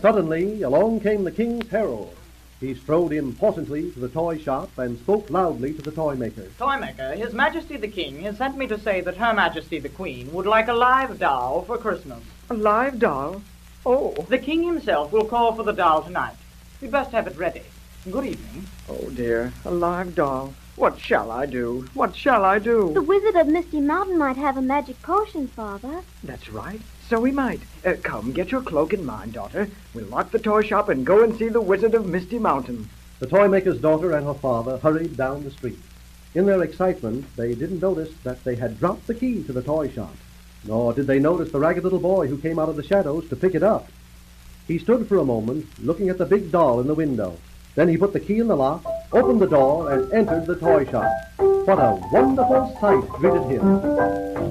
Suddenly, along came the king's herald. He strode importantly to the toy shop and spoke loudly to the toy maker. Toy maker, His Majesty the King has sent me to say that Her Majesty the Queen would like a live doll for Christmas. A live doll? Oh. The King himself will call for the doll tonight. We'd best have it ready. Good evening. Oh, dear. A live doll. What shall I do? What shall I do? The Wizard of Misty Mountain might have a magic potion, Father. That's right. So he might. Come, get your cloak and mine, daughter. We'll lock the toy shop and go and see the Wizard of Misty Mountain. The toy maker's daughter and her father hurried down the street. In their excitement, they didn't notice that they had dropped the key to the toy shop. Nor did they notice the ragged little boy who came out of the shadows to pick it up. He stood for a moment, looking at the big doll in the window. Then he put the key in the lock, opened the door, and entered the toy shop. What a wonderful sight greeted him!